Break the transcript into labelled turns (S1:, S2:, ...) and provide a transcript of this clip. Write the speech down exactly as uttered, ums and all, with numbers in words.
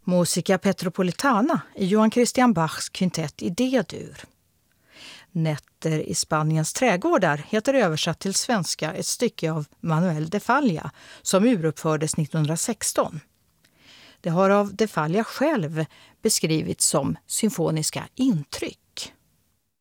S1: Musica Petropolitana i Johann Christian Bachs kvintett i D-dur. Nätter i Spaniens trädgårdar heter översatt till svenska ett stycke av Manuel de Falla som uruppfördes nittonhundrasexton. Det har av de Falla själv beskrivits som symfoniska intryck.